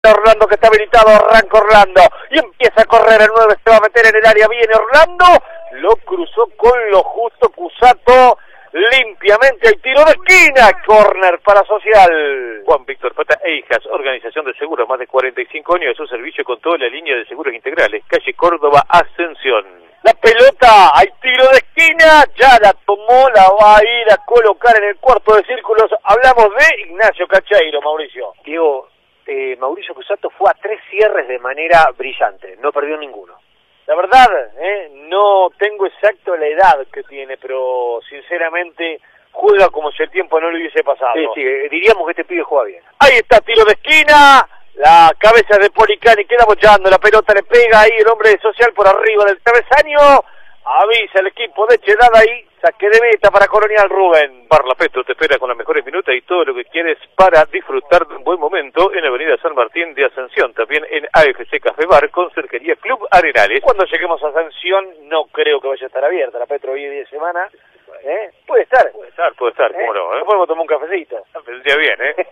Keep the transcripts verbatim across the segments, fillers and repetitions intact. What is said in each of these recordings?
Orlando que está habilitado, arranca Orlando y empieza a correr, el nueve se va a meter en el área, viene Orlando, lo cruzó con lo justo Cusato, limpiamente el tiro de esquina, córner para Social. Juan Víctor Pata e Hijas, organización de seguros, más de cuarenta y cinco años de su servicio con toda la línea de seguros integrales, calle Córdoba, Ascensión. La pelota, hay tiro de esquina, ya la tomó, la va a ir a colocar en el cuarto de círculos. Hablamos de Ignacio Cacheiro, Mauricio. Diego, eh, Mauricio Cusato fue a tres cierres de manera brillante, no perdió ninguno. La verdad, eh, no tengo exacto la edad que tiene, pero sinceramente juega como si el tiempo no le hubiese pasado. Sí, sí, diríamos que este pibe juega bien. Ahí está, tiro de esquina, la cabeza de Policani queda bochando, la pelota le pega ahí el hombre de Social por arriba del travesaño, avisa el equipo de Chedad ahí, saque de meta para Colonial. Rubén. Parlapeto te espera con las mejores minutas y todo lo que quieres para disfrutar de un buen momento en Avenida San Martín de Ascensión, también en A F C Café Bar con Cerquería Club Arenales. Cuando lleguemos a Ascensión no creo que vaya a estar abierta, la Petro hoy diez semanas, ¿eh? Puede estar. Puede estar, puede estar, cómo ¿Eh? no, ¿eh? No podemos tomar un cafecito. Vendría bien, ¿eh?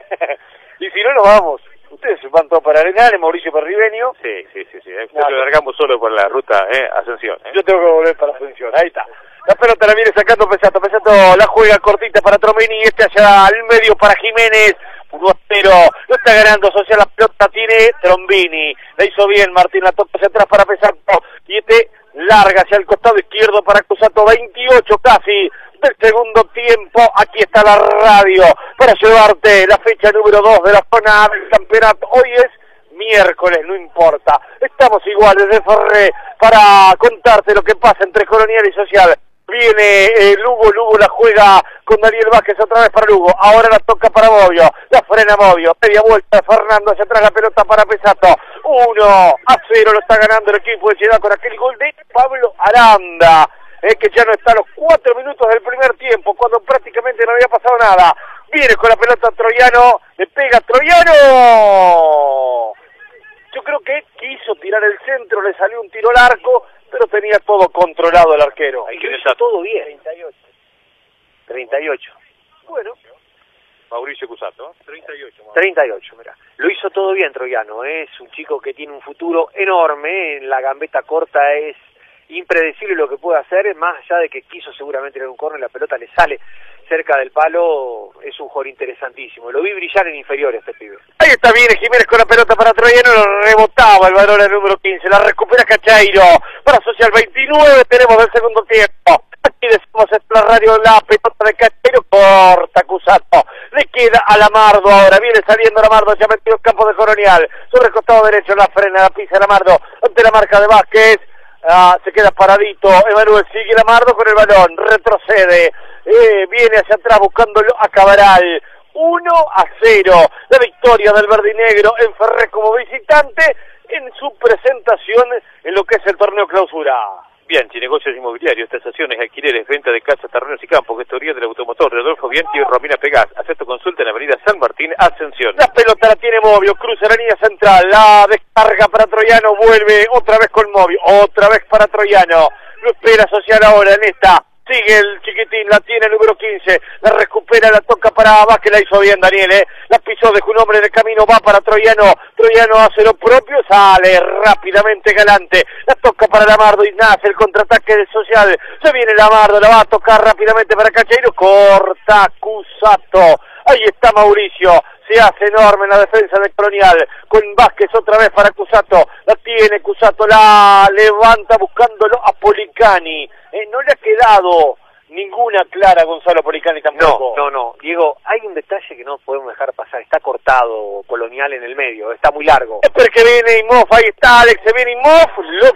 Y si no, nos vamos. Ustedes van todos para Arenales, Mauricio para Ribeño. Sí, sí, sí, sí. No, lo largamos solo por la ruta, ¿eh? Ascensión, ¿eh? Yo tengo que volver para Ascensión, ahí está. La pelota la viene sacando Pesato, Pesato la juega cortita para Tromini, este allá al medio para Jiménez, uno a cero, lo está ganando Social, la pelota tiene Trombini, la hizo bien Martín, la toca hacia atrás para Pesato, y este larga hacia el costado izquierdo para Cusato, veintiocho casi del segundo tiempo. Aquí está la radio para llevarte la fecha número dos de la zona del campeonato. Hoy es miércoles, no importa, estamos iguales de Ferré para contarte lo que pasa entre Colonial y Social. Viene eh, Lugo, Lugo la juega con Daniel Vázquez otra vez para Lugo, ahora la toca para Bobbio, la frena Bobbio, media vuelta de Fernando hacia atrás, la pelota para Pesato, uno a cero lo está ganando el equipo de Chedad con aquel gol de Pablo Aranda, eh, que ya no está a los cuatro minutos del primer tiempo, cuando prácticamente no había pasado nada. Viene con la pelota Troyano, le pega Troyano, yo creo que quiso tirar el centro, le salió un tiro al arco, pero tenía todo controlado el arquero. Ahí está todo bien. treinta y ocho. treinta y ocho. Bueno. Mauricio Cusato, treinta y ocho. treinta y ocho, mira. Lo hizo todo bien Troyano, ¿eh? Es un chico que tiene un futuro enorme, en la gambeta corta es impredecible lo que puede hacer, más allá de que quiso seguramente ir a un córner, la pelota le sale cerca del palo, es un jugador interesantísimo. Lo vi brillar en inferiores este pibe. Ahí está, viene Jiménez con la pelota para Troyano, lo rebotaba el balón el número quince, la recupera Cacheiro, para Social veintinueve, tenemos el segundo tiempo. Aquí decimos es la radio, la pelota de Cacheiro, corta Cusato, le queda a Lamardo ahora, viene saliendo Lamardo, ya metido el campo de Colonial, sobre el costado derecho, la frena, la pisa Lamardo, ante la marca de Vázquez. Ah, se queda paradito, Emanuel sigue Lamardo con el balón, retrocede, eh, viene hacia atrás buscándolo a Cabral, uno a cero, la victoria del verdinegro en Ferré como visitante en su presentación en lo que es el torneo clausura. Bianchi, negocios inmobiliarios, tasaciones, alquileres, venta de casas, terrenos y campos, gestoría del automotor, Rodolfo Bianchi y Romina Pegás. Acepto consulta en Avenida San Martín, Ascensión. La pelota la tiene Bobbio, cruza la línea central, la descarga para Troyano, vuelve otra vez con Bobbio, otra vez para Troyano, lo espera Social ahora en esta, sigue el chiquitín, la tiene el número quince, la recupera, la toca para Vázquez, la hizo bien Daniel, eh, la pisó, dejó un hombre en el camino, va para Troyano, Troyano hace lo propio, sale rápidamente galante, la toca para Lamardo y nace el contraataque del Social, se viene Lamardo, la va a tocar rápidamente para Cacheiro, corta Cusato, ahí está Mauricio, se hace enorme en la defensa de Colonial, con Vázquez otra vez para Cusato, la tiene Cusato, la levanta buscándolo a Policani, eh, no le ha quedado ninguna clara a Gonzalo Policani tampoco. No, no, no, Diego, hay un detalle que no podemos dejar pasar, está cortado Colonial en el medio, está muy largo. Es porque viene Imhoff, ahí está Alex, se viene Imhoff, lo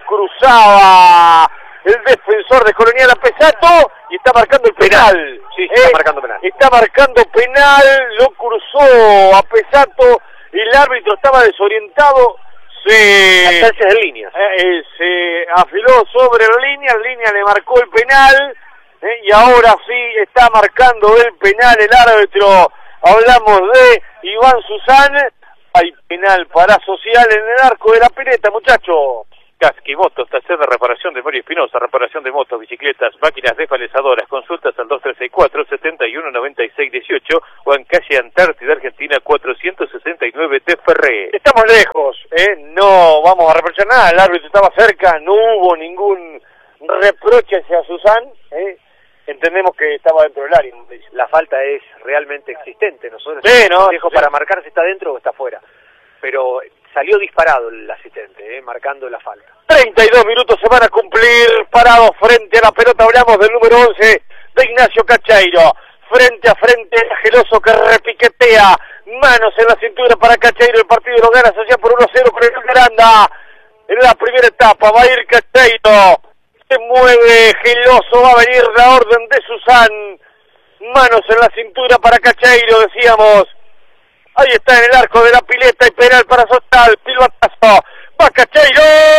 cruzaba el defensor de Colonial a Pesato y está marcando el penal. Sí, sí, está eh, marcando penal. Está marcando penal, lo cruzó a Pesato, el árbitro estaba desorientado, se... Hasta de líneas. Eh, se afiló sobre la línea, la línea le marcó el penal, eh, y ahora sí está marcando el penal el árbitro, hablamos de Iván Susán, hay penal para Social en el arco de la Pileta, muchachos. Casqui Motos, taller de reparación de Mario Espinosa, reparación de motos, bicicletas, máquinas desfalezadoras, consultas al dos tres seis cuatro, siete uno nueve seis uno ocho o en calle Antártida, Argentina, cuatrocientos sesenta y nueve de Ferré. Estamos lejos, ¿eh? No vamos a reprochar nada, el árbitro estaba cerca, no hubo ningún reproche hacia Susan, ¿eh? Entendemos que estaba dentro del área. La falta es realmente existente, nosotros sí, ¿no? dejo sí. Para marcar si está dentro o está fuera, pero salió disparado el asistente, ¿eh? Marcando la falta. treinta y dos minutos se van a cumplir parados frente a la pelota, hablamos del número once de Ignacio Cacheiro, frente a frente Geloso que repiquetea, manos en la cintura para Cacheiro, el partido lo gana Social por uno a cero con el Garanda, en la primera etapa va a ir Cacheiro, se mueve Geloso, va a venir la orden de Susan, manos en la cintura para Cacheiro, decíamos, ahí está en el arco de la pileta y penal para Social, pilotazo, va Cacheiro,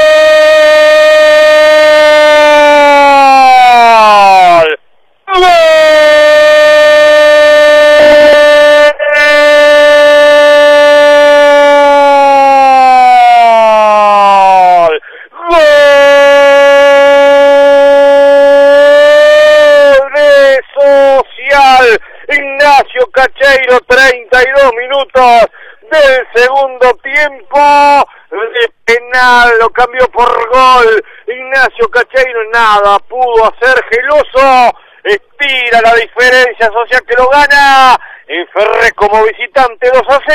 ¡gol! ¡Gol! Ignacio Cacheiro, treinta y dos minutos del segundo tiempo, de penal, lo cambió por gol, Ignacio Cacheiro nada pudo hacer, Geloso, estira la diferencia, Social que lo gana, en Ferré como visitante dos a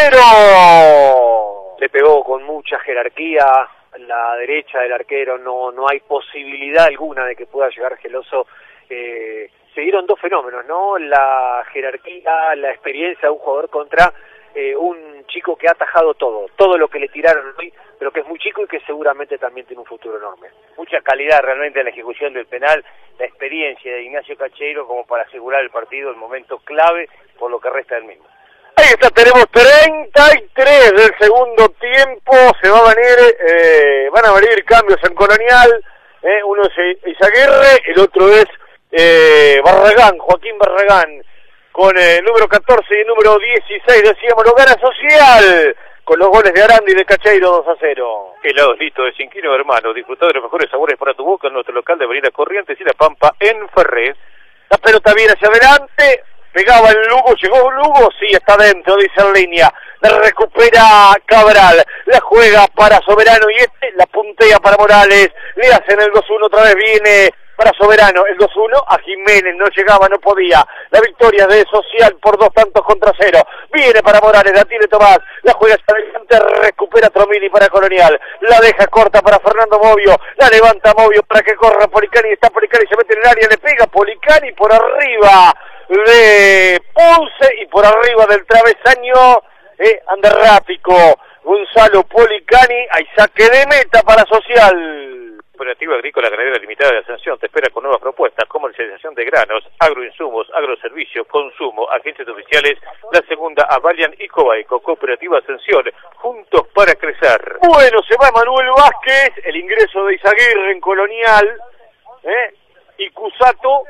cero. Le pegó con mucha jerarquía, la derecha del arquero, no, no hay posibilidad alguna de que pueda llegar Geloso. eh, Se dieron dos fenómenos, ¿no? La jerarquía, la experiencia de un jugador contra eh, un chico que ha atajado todo, todo lo que le tiraron hoy, pero que es muy chico y que seguramente también tiene un futuro enorme. Mucha calidad realmente en la ejecución del penal, la experiencia de Ignacio Cacheiro como para asegurar el partido, el momento clave por lo que resta del mismo. Ahí está, tenemos treinta y tres del segundo tiempo, se va a venir, eh, van a venir cambios en Colonial, eh, uno es Izaguirre, el otro es Eh, Barragán, Joaquín Barragán, con el número catorce y el número dieciséis, decíamos, lo gana Social, con los goles de Arandi y de Cacheiro dos a cero. Helados Lito de Cinquino Hermano, disfrutar de los mejores sabores para tu boca en nuestro local de Avenida Corrientes y La Pampa en Ferré. La pelota viene hacia adelante, pegaba el Lugo, llegó Lugo, sí, está dentro, dice en línea, la recupera Cabral, la juega para Soberano y este la puntea para Morales, le hacen el dos uno, otra vez viene para Soberano, el dos uno, a Jiménez, no llegaba, no podía, la victoria de Social por dos tantos contra cero, viene para Morales, la tiene Tomás, la juega hacia adelante, recupera Tromini para Colonial, la deja corta para Fernando Movio, la levanta Movio para que corra Policani, está Policani, se mete en el área, le pega Policani por arriba de Ponce y por arriba del travesaño, eh, Anderrático, Gonzalo Policani, hay saque de meta para Social. Cooperativa Agrícola Ganadera Limitada de Ascensión te espera con nuevas propuestas, comercialización de granos, agroinsumos, agroservicio, consumo, agencias oficiales, la segunda Avalian y Cobaico, Cooperativa Ascensión, juntos para crecer. Bueno, se va Manuel Vázquez, el ingreso de Izaguirre en Colonial, ¿eh? Y Cusato,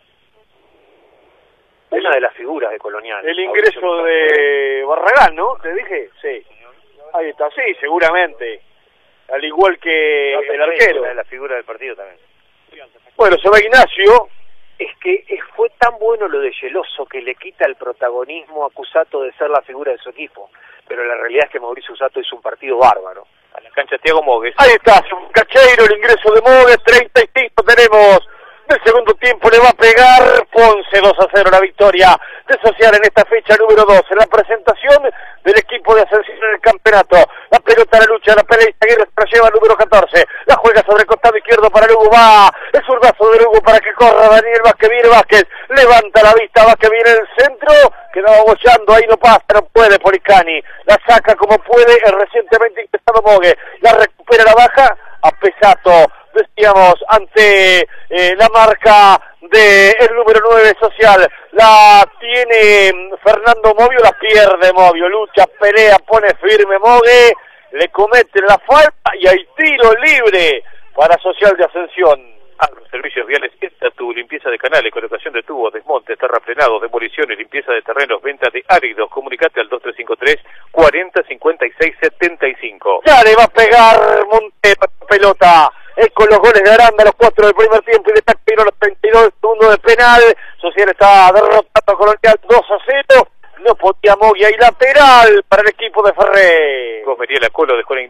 una de las figuras de Colonial. el ingreso de Barragán, ¿no? ¿Te dije? Sí. Ahí está, sí, seguramente. Al igual que el arquero. Una de las figuras del partido también. Bueno, se va Ignacio. Es que fue tan bueno lo de Geloso que le quita el protagonismo a Cusato de ser la figura de su equipo. Pero la realidad es que Mauricio Cusato hizo un partido bárbaro. A la cancha Thiago Mogues. Ahí está, Cacheiro, el ingreso de Mogues, treinta y cinco tenemos. Del segundo tiempo le va a pegar Ponce, dos a cero la victoria de Social en esta fecha número dos, en la presentación del equipo de Ascensión en el campeonato. La pelota, la lucha, la pelea, Izaguirre se la lleva el número catorce, la juega sobre el costado izquierdo para Lugo, va el zurdazo de Lugo para que corra Daniel Vázquez, viene Vázquez, levanta la vista, Vázquez viene en el centro, quedaba bollando, ahí no pasa, no puede Policani, la saca como puede el recientemente ingresado Mogue, la recupera, la baja a Pesato, decíamos, ante eh, la marca del de número nueve Social, la tiene Fernando Movio, la pierde Movio, lucha, pelea, pone firme Mogue, le cometen la falta y hay tiro libre para Social de Ascensión. Servicios viales, esta tu limpieza de canales, colocación de tubos, desmontes, terraplenados, demoliciones, limpieza de terrenos, venta de áridos. Comunicate al dos tres cinco tres, cuarenta, cincuenta y seis, setenta y cinco. Ya le va a pegar Montero. pelota. Es con los goles de Aranda, los cuatro del primer tiempo y de Taquero, los treinta y dos segundos de penal. Social está derrotado a Colonial dos a cero. No podía Moya y lateral para el equipo de Ferré. Gómez la cola dejó la